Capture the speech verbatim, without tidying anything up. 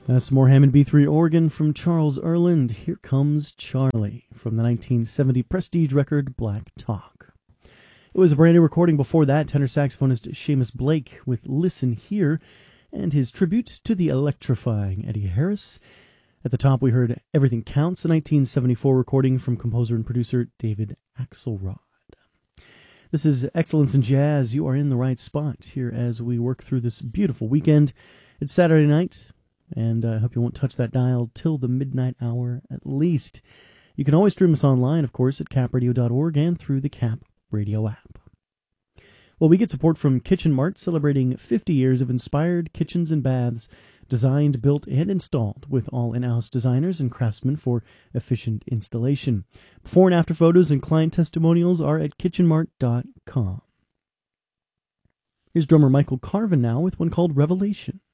Uh, some more Hammond B three organ from Charles Erland. Here Comes Charlie from the nineteen seventy prestige record Black Talk. It was a brand new recording before that. Tenor saxophonist Seamus Blake with Listen Here and his tribute to the electrifying Eddie Harris. At the top we heard Everything Counts, a nineteen seventy-four recording from composer and producer David Axelrod. This is Excellence in Jazz. You are in the right spot here as we work through this beautiful weekend. It's Saturday night, and I hope you won't touch that dial till the midnight hour at least. You can always stream us online, of course, at cap radio dot org and through the Cap Radio app. Well, we get support from Kitchen Mart, celebrating fifty years of inspired kitchens and baths, designed, built, and installed with all in-house designers and craftsmen for efficient installation. Before and after photos and client testimonials are at kitchen mart dot com. Here's drummer Michael Carvin now with one called Revelation.